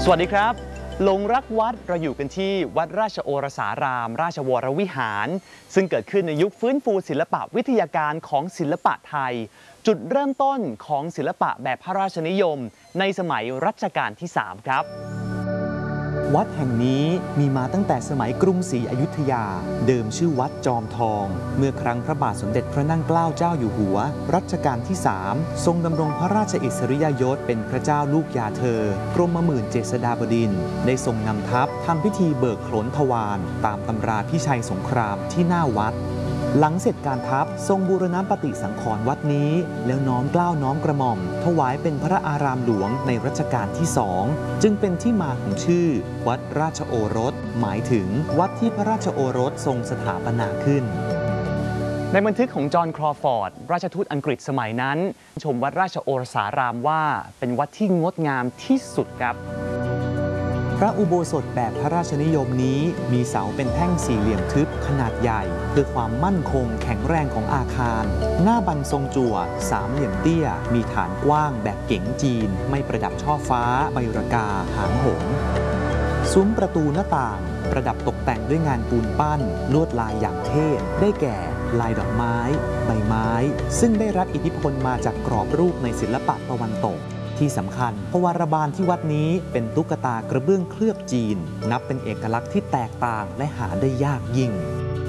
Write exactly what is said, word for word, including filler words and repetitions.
สวัสดีครับหลงรักวัดเราอยู่กันที่วัดราชโอรสาราม ราชวรวิหารซึ่งเกิดขึ้นในยุคฟื้นฟูศิลปะวิทยาการของศิลปะไทยจุดเริ่มต้นของศิลปะแบบพระราชนิยมในสมัยรัชกาลที่สามครับวัดแห่งนี้มีมาตั้งแต่สมัยกรุงศรีอยุธยาเดิมชื่อวัดจอมทองเมื่อครั้งพระบาทสมเด็จพระนั่งเกล้าเจ้าอยู่หัวรัชกาลที่สามทรงดำรงพระราชอิสริยยศเป็นพระเจ้าลูกยาเธอกรมหมื่นเจษฎาบดินทร์ได้ทรงนำทัพทำพิธีเบิกโขนทวารตามตำราพิชัยสงครามที่หน้าวัดหลังเสร็จการทัพทรงบูรณปฏิสังขรณ์วัดนี้แล้วน้อมเกล้าน้อมกระหม่อมถวายเป็นพระอารามหลวงในรัชกาลที่สองจึงเป็นที่มาของชื่อวัดราชโอรสหมายถึงวัดที่พระราชโอรสทรงสถาปนาขึ้นในบันทึกของจอห์นคลอฟอร์ดราชทูตอังกฤษสมัยนั้นชมวัดราชโอรสารามว่าเป็นวัดที่งดงามที่สุดครับพระอุโบสถแบบพระราชนิยมนี้มีเสาเป็นแท่งสี่เหลี่ยมทึบขนาดใหญ่เพื่อความมั่นคงแข็งแรงของอาคารหน้าบันทรงจั่วสามเหลี่ยมเตี้ยมีฐานกว้างแบบเก๋งจีนไม่ประดับช่อฟ้าใบระกาหางหงส์ซุ้มประตูหน้าต่างประดับตกแต่งด้วยงานปูนปั้นลวดลายอย่างเทพได้แก่ลายดอกไม้ใบไม้ซึ่งได้รับอิทธิพลมาจากกรอบรูปในศิลปะตะวันตกที่สำคัญพวารบาลที่วัดนี้เป็นตุ๊กตากระเบื้องเคลือบจีนนับเป็นเอกลักษณ์ที่แตกต่างและหาได้ยากยิ่ง